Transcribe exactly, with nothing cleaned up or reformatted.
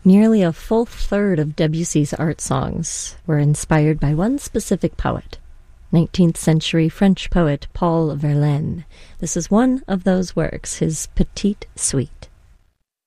Nearly a full third of Debussy's art songs were inspired by one specific poet, nineteenth century French poet Paul Verlaine. This is one of those works, his Petite Suite.